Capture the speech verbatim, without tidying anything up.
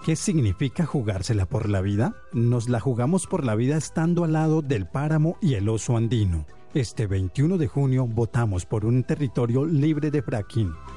¿Qué significa jugársela por la vida? Nos la jugamos por la vida estando al lado del páramo y el oso andino. Este veintiuno de junio votamos por un territorio libre de fracking.